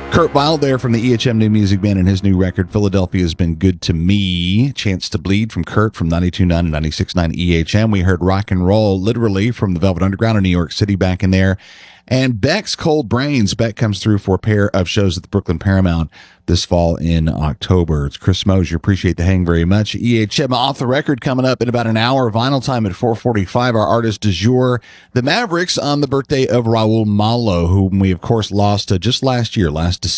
Kurt Vile there from the EHM New Music Band and his new record, Philadelphia Has Been Good to Me. Chance to Bleed from Kurt from 92.9 and 96.9 EHM. We heard Rock and Roll, literally, from the Velvet Underground in New York City back in there. And Beck's Cold Brains. Beck comes through for a pair of shows at the Brooklyn Paramount this fall in October. It's Chris Mosier. Appreciate the hang very much. EHM Off the Record coming up in about an hour. Vinyl Time at 4:45. Our artist du jour, the Mavericks, on the birthday of Raul Malo, whom we, of course, lost just last